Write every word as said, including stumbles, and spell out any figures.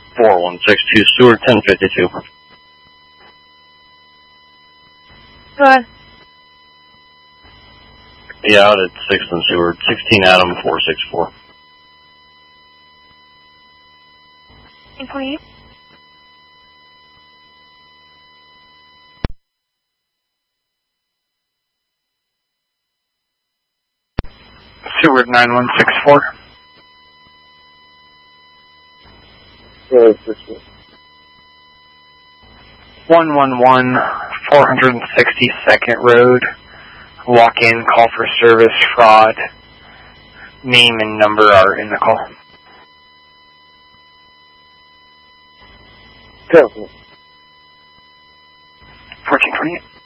four one six two, Seward ten fifty-two. Go ahead. Yeah, out at sixth and Seward, sixteen Adam four six four. And please. Seward nine one six four. one one one, four hundred sixty-second Road. Walk-in, call for service, fraud. Name and number are in the call. Go. fourteen twenty-eight.